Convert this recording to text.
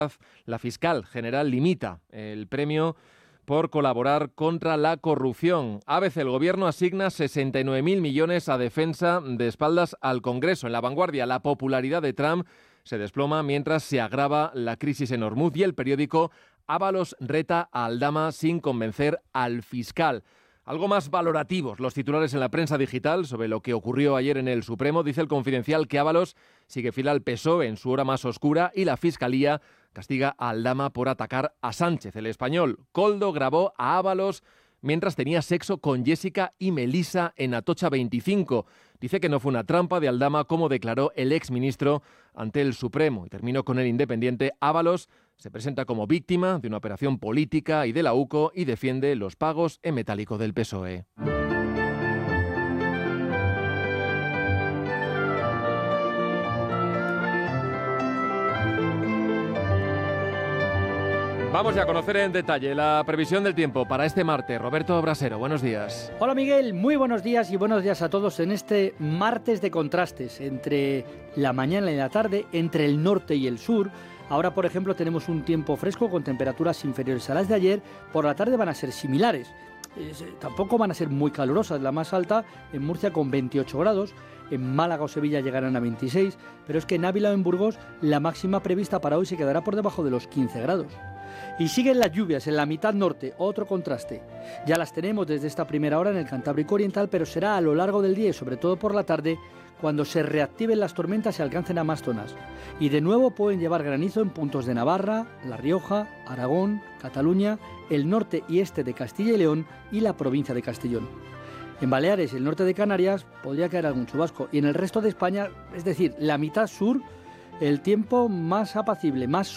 La fiscal general limita el premio por colaborar contra la corrupción. A veces el Gobierno asigna 69.000 millones a defensa de espaldas al Congreso. En La Vanguardia, la popularidad de Trump se desploma mientras se agrava la crisis en Hormuz y el periódico Ábalos reta a Aldama sin convencer al fiscal. Algo más valorativos los titulares en la prensa digital sobre lo que ocurrió ayer en el Supremo. Dice el Confidencial que Ábalos sigue fiel al PSOE en su hora más oscura y la Fiscalía castiga a Aldama por atacar a Sánchez. El Español, Koldo grabó a Ábalos mientras tenía sexo con Jessica y Melisa en Atocha 25. Dice que no fue una trampa de Aldama, como declaró el exministro ante el Supremo. Y terminó con el Independiente. Ábalos se presenta como víctima de una operación política y de la UCO y defiende los pagos en metálico del PSOE. Vamos ya a conocer en detalle la previsión del tiempo para este martes. Roberto Brasero, buenos días. Hola Miguel, muy buenos días y buenos días a todos en este martes de contrastes entre la mañana y la tarde, entre el norte y el sur. Ahora, por ejemplo, tenemos un tiempo fresco con temperaturas inferiores a las de ayer. Por la tarde van a ser similares. Tampoco van a ser muy calurosas. La más alta en Murcia con 28 grados. En Málaga o Sevilla llegarán a 26. Pero es que en Ávila o en Burgos la máxima prevista para hoy se quedará por debajo de los 15 grados. Y siguen las lluvias en la mitad norte, otro contraste. Ya las tenemos desde esta primera hora en el Cantábrico Oriental, pero será a lo largo del día y sobre todo por la tarde cuando se reactiven las tormentas y alcancen a más zonas. Y de nuevo pueden llevar granizo en puntos de Navarra, La Rioja, Aragón, Cataluña, el norte y este de Castilla y León y la provincia de Castellón. En Baleares y el norte de Canarias podría caer algún chubasco. Y en el resto de España, es decir, la mitad sur, el tiempo más apacible, más